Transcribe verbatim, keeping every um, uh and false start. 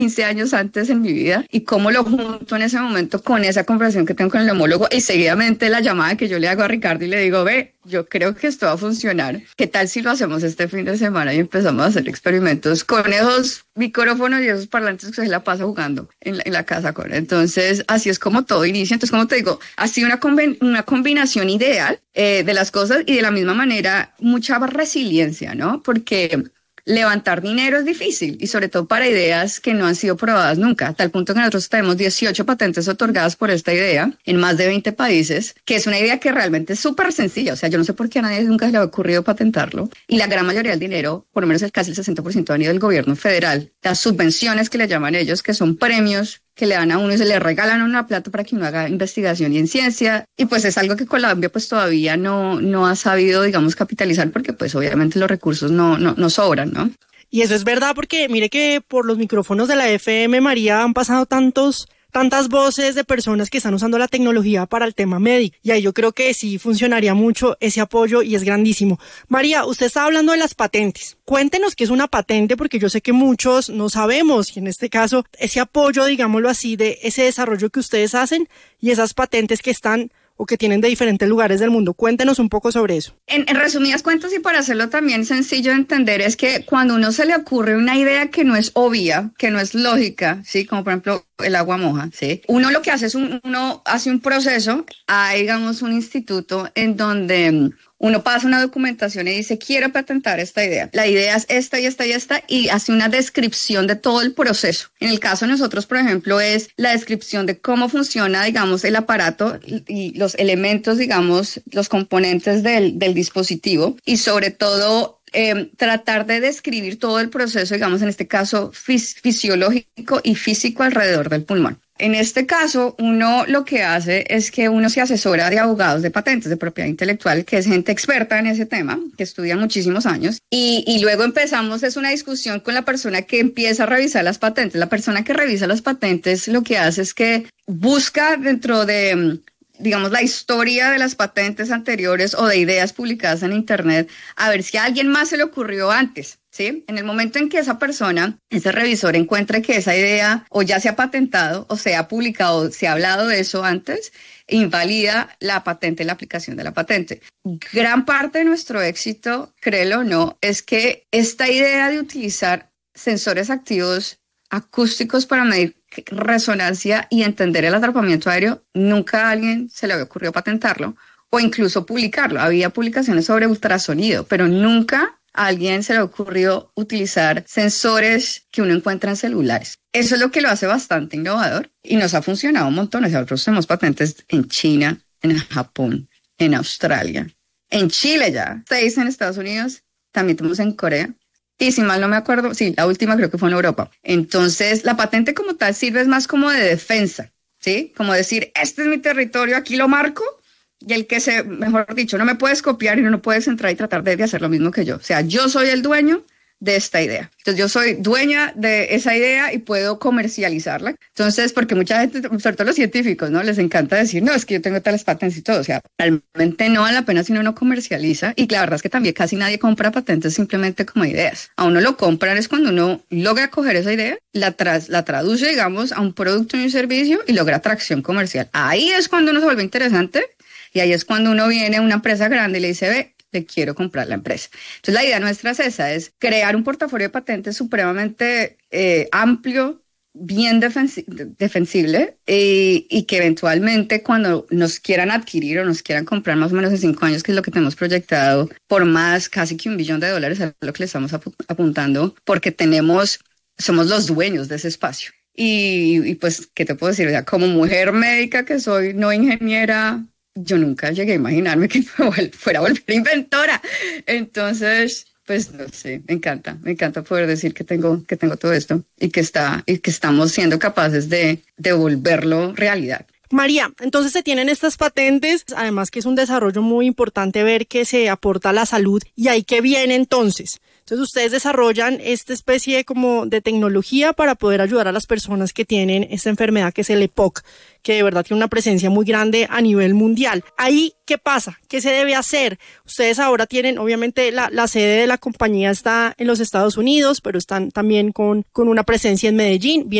quince años antes en mi vida y cómo lo junto en ese momento con esa conversación que tengo con el neumólogo y seguidamente la llamada que yo le hago a Ricardo y le digo, ve, yo creo que esto va a funcionar. ¿Qué tal si lo hacemos este fin de semana y empezamos a hacer experimentos con esos micrófonos y esos parlantes que se la pasa jugando en la, en la casa con? Entonces, así es como todo inicia. Entonces, como te digo, ha sido una, conven- una combinación ideal eh, de las cosas y de la misma manera mucha resiliencia, ¿no? Porque levantar dinero es difícil y sobre todo para ideas que no han sido probadas nunca, a tal punto que nosotros tenemos dieciocho patentes otorgadas por esta idea en más de veinte países, que es una idea que realmente es súper sencilla. O sea, yo no sé por qué a nadie nunca se le ha ocurrido patentarlo y la gran mayoría del dinero, por lo menos el casi el sesenta por ciento, ha venido del gobierno federal. Las subvenciones que le llaman ellos, que son premios que le dan a uno y se le regalan una plata para que uno haga investigación y en ciencia, y pues es algo que Colombia pues todavía no, no ha sabido, digamos, capitalizar porque pues obviamente los recursos no, no, no sobran, ¿no? Y eso es verdad porque mire que por los micrófonos de la F M María han pasado tantos... tantas voces de personas que están usando la tecnología para el tema médico. Y ahí yo creo que sí funcionaría mucho ese apoyo y es grandísimo. María, usted estaba hablando de las patentes. Cuéntenos qué es una patente porque yo sé que muchos no sabemos y en este caso ese apoyo, digámoslo así, de ese desarrollo que ustedes hacen y esas patentes que están o que tienen de diferentes lugares del mundo. Cuéntenos un poco sobre eso. En, en resumidas cuentas y para hacerlo también sencillo de entender es que cuando a uno se le ocurre una idea que no es obvia, que no es lógica, ¿sí? Como por ejemplo el agua moja, ¿sí? Uno lo que hace es un, uno hace un proceso, hay digamos un instituto en donde uno pasa una documentación y dice, quiero patentar esta idea. La idea es esta y esta y esta y hace una descripción de todo el proceso. En el caso de nosotros, por ejemplo, es la descripción de cómo funciona, digamos, el aparato y los elementos, digamos, los componentes del, del dispositivo y sobre todo Eh, tratar de describir todo el proceso, digamos, en este caso fis- fisiológico y físico alrededor del pulmón. En este caso, uno lo que hace es que uno se asesora de abogados de patentes de propiedad intelectual, que es gente experta en ese tema, que estudia muchísimos años, y, y luego empezamos, es una discusión con la persona que empieza a revisar las patentes. La persona que revisa las patentes lo que hace es que busca dentro de digamos, la historia de las patentes anteriores o de ideas publicadas en Internet, a ver si a alguien más se le ocurrió antes, ¿sí? En el momento en que esa persona, ese revisor, encuentre que esa idea o ya se ha patentado o se ha publicado, se ha hablado de eso antes, invalida la patente, la aplicación de la patente. Gran parte de nuestro éxito, créelo o no, es que esta idea de utilizar sensores activos acústicos para medir resonancia y entender el atrapamiento aéreo, nunca a alguien se le había ocurrido patentarlo o incluso publicarlo. Había publicaciones sobre ultrasonido, pero nunca a alguien se le ocurrió utilizar sensores que uno encuentra en celulares. Eso es lo que lo hace bastante innovador y nos ha funcionado un montón. Nosotros tenemos patentes en China, en Japón, en Australia, en Chile ya, seis en Estados Unidos, también tenemos en Corea. Y si mal no me acuerdo, sí, la última creo que fue en Europa. Entonces, la patente como tal sirve más como de defensa, ¿sí? Como decir, este es mi territorio, aquí lo marco, y el que se, mejor dicho, no me puedes copiar y no, no puedes entrar y tratar de, de hacer lo mismo que yo. O sea, yo soy el dueño de esta idea. Entonces, yo soy dueña de esa idea y puedo comercializarla. Entonces, porque mucha gente, sobre todo los científicos, ¿no? Les encanta decir, no, es que yo tengo tales patentes y todo. O sea, realmente no vale la pena si uno no comercializa. Y la verdad es que también casi nadie compra patentes simplemente como ideas. A uno lo compran es cuando uno logra coger esa idea, la, tras, la traduce, digamos, a un producto y un servicio y logra atracción comercial. Ahí es cuando uno se vuelve interesante y ahí es cuando uno viene a una empresa grande y le dice, ve, le quiero comprar la empresa. Entonces la idea nuestra es esa, es crear un portafolio de patentes supremamente eh, amplio, bien defensi- defensible eh, y que eventualmente cuando nos quieran adquirir o nos quieran comprar más o menos en cinco años, que es lo que tenemos proyectado, por más casi que un billón de dólares es lo que le estamos ap- apuntando, porque tenemos, somos los dueños de ese espacio. Y, y pues, ¿qué te puedo decir? O sea, como mujer médica que soy, no ingeniera, yo nunca llegué a imaginarme que fuera a volver inventora. Entonces, pues no sé, me encanta, me encanta poder decir que tengo, que tengo todo esto y que está, y que estamos siendo capaces de, de volverlo realidad. María, entonces se tienen estas patentes, además que es un desarrollo muy importante ver que se aporta a la salud y ahí que viene entonces. Entonces ustedes desarrollan esta especie como de tecnología para poder ayudar a las personas que tienen esta enfermedad que es el E P O C, que de verdad tiene una presencia muy grande a nivel mundial. Ahí, ¿qué pasa? ¿Qué se debe hacer? Ustedes ahora tienen, obviamente, la, la sede de la compañía está en los Estados Unidos, pero están también con, con una presencia en Medellín.